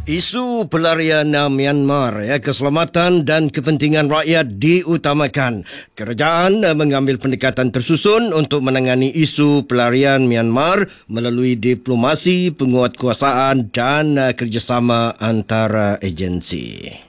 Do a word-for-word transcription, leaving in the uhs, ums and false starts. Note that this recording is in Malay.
Isu pelarian Myanmar, ya, keselamatan dan kepentingan rakyat diutamakan. Kerajaan mengambil pendekatan tersusun untuk menangani isu pelarian Myanmar melalui diplomasi, penguatkuasaan dan kerjasama antara agensi.